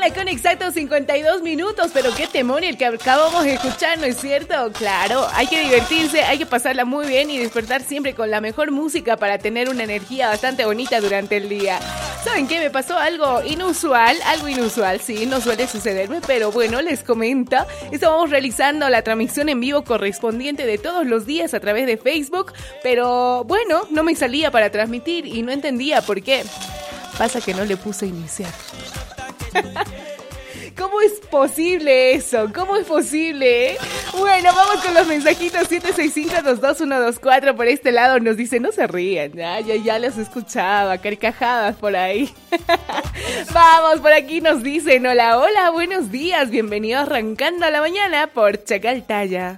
mañana con exactos 52 minutos, pero qué temor el que acabamos de escuchar, ¿no es cierto? Claro, hay que divertirse, hay que pasarla muy bien y despertar siempre con la mejor música para tener una energía bastante bonita durante el día. ¿Saben qué? Me pasó algo inusual, sí, no suele sucederme, pero bueno, les comento. Estábamos realizando la transmisión en vivo correspondiente de todos los días a través de Facebook, pero bueno, no me salía para transmitir y no entendía por qué. Pasa que no le puse iniciar. ¿Cómo es posible eso? ¿Cómo es posible? Bueno, vamos con los mensajitos. 765-22124 por este lado nos dice, no se rían, ya los escuchaba, carcajadas por ahí. Vamos, por aquí nos dicen, hola, buenos días, bienvenido arrancando a la mañana por Chacaltaya.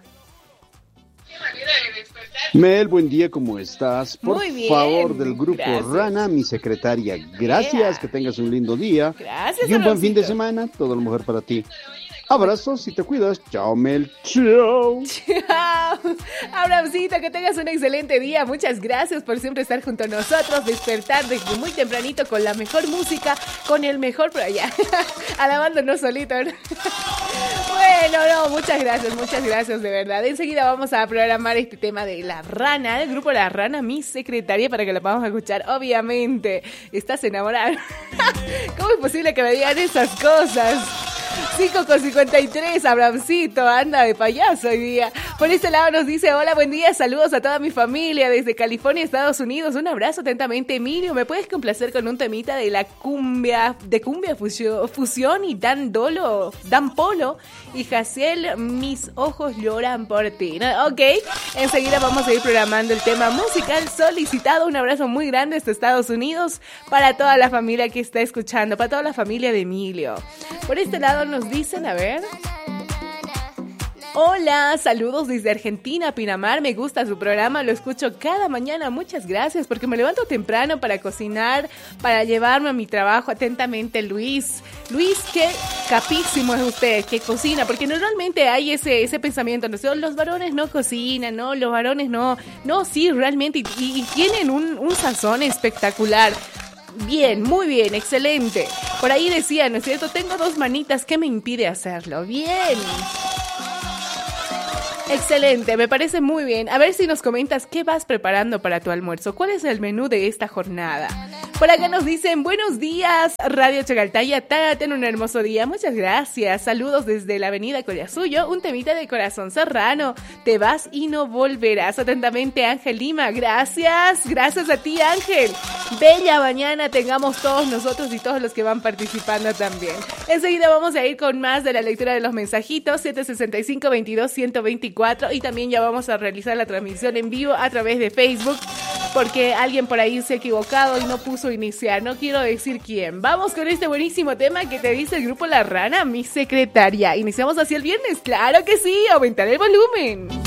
Mel, buen día, ¿cómo estás? Por Muy bien, favor, del grupo gracias. Rana, mi secretaria, gracias, que tengas un lindo día. Gracias, y un buen fin de Aloncito. semana, todo lo mejor para ti. Abrazos y te cuidas. Chao, Mel. Chao. Chao. Abrahamcito, que tengas un excelente día. Muchas gracias por siempre estar junto a nosotros, despertar desde muy tempranito con la mejor música, con el mejor por allá, alabándonos solito. Bueno, no, muchas gracias de verdad. Enseguida vamos a programar este tema de La Rana, del grupo La Rana, mi secretaria, para que la podamos escuchar. Obviamente, estás enamorada. ¿Cómo es posible que me digan esas cosas? 5:53, Abrahamcito, anda de payaso hoy día. Por este lado nos dice, hola, buen día, saludos a toda mi familia desde California, Estados Unidos. Un abrazo atentamente, Emilio. ¿Me puedes complacer con un temita de la cumbia fusión y Dan Polo y Jaciel, mis ojos lloran por ti? ¿No? Ok, enseguida vamos a ir programando el tema musical solicitado. Un abrazo muy grande desde Estados Unidos para toda la familia que está escuchando, para toda la familia de Emilio. Por este lado nos dicen, a ver... Hola, saludos desde Argentina, Pinamar, me gusta su programa, lo escucho cada mañana, muchas gracias, porque me levanto temprano para cocinar, para llevarme a mi trabajo. Atentamente, Luis. Luis, qué capísimo es usted, que cocina, porque normalmente hay ese pensamiento, ¿no? Los varones no cocinan, ¿no? Los varones no, sí, realmente, y tienen un sazón espectacular. Bien, muy bien, excelente. Por ahí decía, ¿no es cierto? Tengo 2 manitas, ¿qué me impide hacerlo? Bien. Excelente, me parece muy bien. A ver si nos comentas qué vas preparando para tu almuerzo. ¿Cuál es el menú de esta jornada? Por acá nos dicen, buenos días, Radio Chacaltaya, ten un hermoso día. Muchas gracias. Saludos desde la avenida Collasuyo. Un temita de Corazón Serrano. Te vas y no volverás. Atentamente, Ángel Lima. Gracias. Gracias a ti, Ángel. Bella mañana tengamos todos nosotros y todos los que van participando también. Enseguida vamos a ir con más de la lectura de los mensajitos. 765-22-124. Y también ya vamos a realizar la transmisión en vivo a través de Facebook, porque alguien por ahí se ha equivocado y no puso iniciar. No quiero decir quién. Vamos con este buenísimo tema que te dice el grupo La Rana, mi secretaria. ¿Iniciamos así el viernes? ¡Claro que sí! ¡Aumentar el volumen!